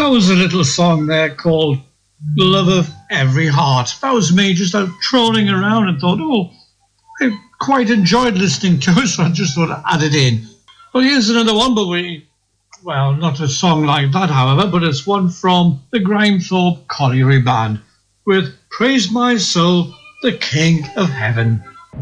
That was a little song there called Love of Every Heart. That was me just out trolling around and thought, oh, I quite enjoyed listening to it, so I just thought I'd add it in. Well, here's another one, but well, not a song like that, however, but it's one from the Grimethorpe Colliery Band with Praise My Soul, the King of Heaven.